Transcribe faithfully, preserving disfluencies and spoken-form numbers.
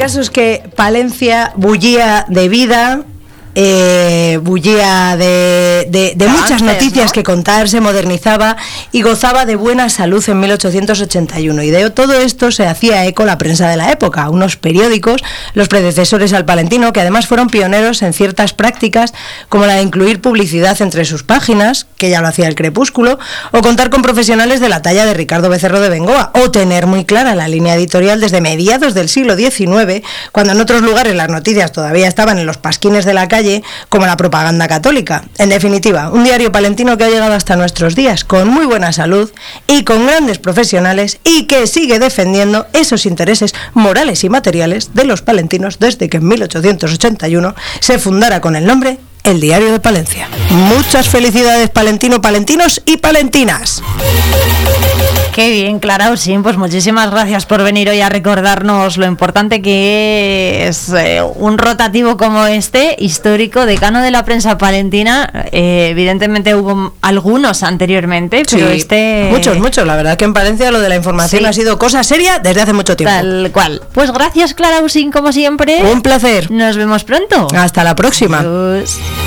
caso es que Palencia bullía de vida, eh, bullía de, de, de muchas Antes, noticias, ¿no?, ¿no?, que contar, se modernizaba y gozaba de buena salud en mil ochocientos ochenta y uno. Y de todo esto se hacía eco la prensa de la época, unos periódicos, los predecesores al Palentino, que además fueron pioneros en ciertas prácticas, como la de incluir publicidad entre sus páginas, que ya lo hacía el Crepúsculo, o contar con profesionales de la talla de Ricardo Becerro de Bengoa, o tener muy clara la línea editorial desde mediados del siglo diecinueve, cuando en otros lugares las noticias todavía estaban en los pasquines de la calle, como la propaganda católica. En definitiva, un diario palentino que ha llegado hasta nuestros días con muy buena salud y con grandes profesionales, y que sigue defendiendo esos intereses morales y materiales de los palentinos desde que en mil ochocientos ochenta y uno se fundara con el nombre El Diario de Palencia. Muchas felicidades, palentino, palentinos y palentinas. Qué bien, Clara Usín, pues muchísimas gracias por venir hoy a recordarnos lo importante que es eh, un rotativo como este, histórico, decano de la prensa palentina. Eh, evidentemente hubo algunos anteriormente, pero sí, este... Muchos, muchos. La verdad que en Palencia lo de la información sí ha sido cosa seria desde hace mucho tiempo. Tal cual. Pues gracias, Clara Usín, como siempre. Un placer. Nos vemos pronto. Hasta la próxima. Adiós.